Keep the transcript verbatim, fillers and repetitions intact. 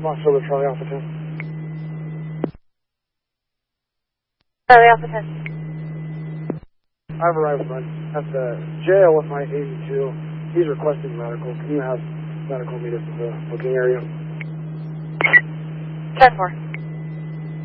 Moss Silver, Charlie Alpha ten. Charlie Alpha ten. I've arrived at the jail with my eighty-two. He's requesting medical. Can you have medical meet us at the booking area? ten four.